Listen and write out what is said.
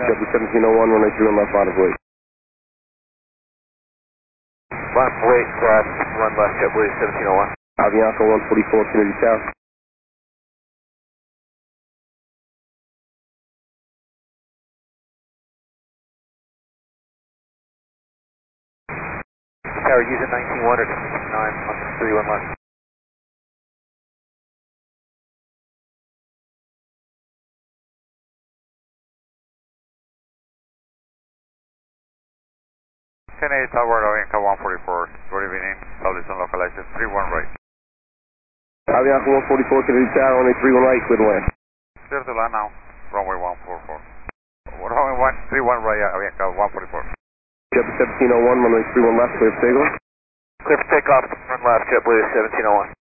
Chevy 1701, runway 31 left, out of weight. Left, wait, run left, JetBlue 1701. Avianca 144, Kennedy Tower. Tower, using 19-1 or 9 on 31 left. Kennedy Tower, Avianca 144, good evening, Southeastern localization, 31 right. Avianca 144, Kennedy Tower, runway 31 right, clear to land. Clear to land now, runway 144. Runway 31 right, Avianca 144. Chevy 1701, runway 31 left, clear for takeoff. Clear for takeoff, run left, JetBlue 1701.